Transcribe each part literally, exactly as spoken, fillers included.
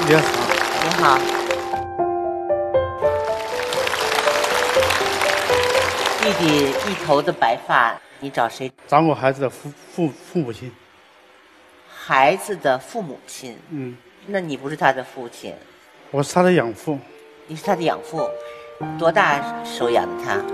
你好。 你好。弟弟一头的白发，你找谁？ 找我孩子的父父父母亲。 孩子的父母亲。 嗯。 那你不是他的父亲？ 我是他的养父。 你是他的养父，多大收养的他？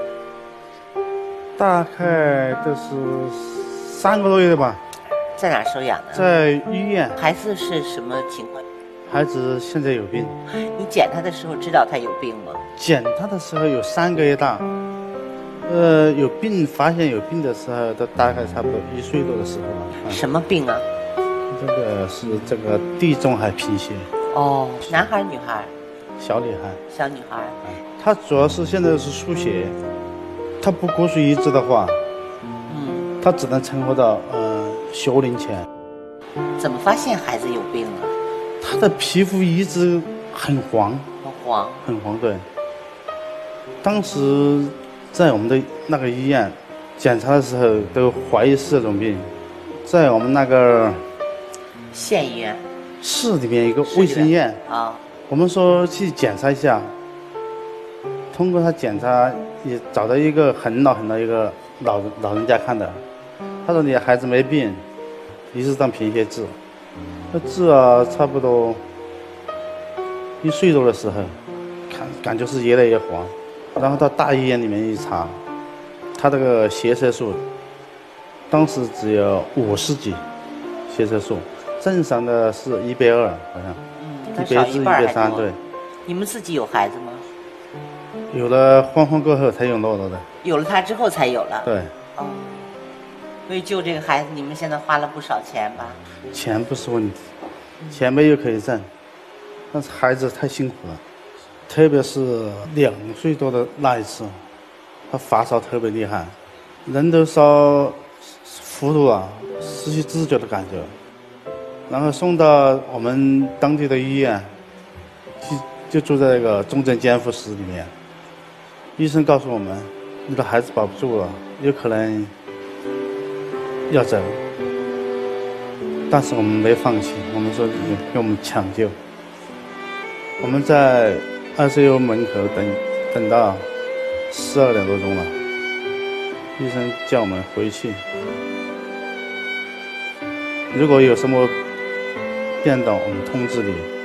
大概都是三个多月吧。 在哪收养的？ 在医院。 孩子是什么情况？ 孩子现在有病。 你捡他的时候知道他有病吗？ 捡他的时候有三个月大，呃，有病发现有病的时候，都大概差不多一岁多的时候了。 嗯、什么病啊？ 这个是这个地中海贫血。 哦，男孩女孩？ 小女孩。 小女孩。 她主要是现在是输血，她不骨髓移植的话，嗯，她只能存活到呃学龄前。 怎么发现孩子有病啊？ 她的皮肤一直很黄。 很黄。 很黄，对。当时在我们的那个医院检查的时候，都怀疑是这种病。在我们那个县医院。 市里面一个卫生院啊， 我们说去检查一下。通过他检查，也找到一个很老很老一个老老人家看的。他说你孩子没病，一直当贫血治。那治啊，差不多一岁多的时候，看感觉是越来越黄。然后到大医院里面一查，他这个血色素当时只有五十几血色素，正常的是一百二，好像。 嗯， 一百至一百三，对。 你们自己有孩子吗？ 有了欢欢过后才有乐乐的。 有了他之后才有了。 对。 哦。为救这个孩子，你们现在花了不少钱吧？ 钱不是问题，钱没有可以挣，但是孩子太辛苦了，特别是两岁多的那一次，他发烧特别厉害，人都烧糊涂了，失去知觉的感觉。然后送到我们当地的医院，就就住在那个重症监护室里面。医生告诉我们，你的孩子保不住了，有可能要走。但是我们没放弃，我们说给我们抢救。我们在 I C U 门口等等到十二点多钟了，医生叫我们回去。如果有什么变动，我们通知你。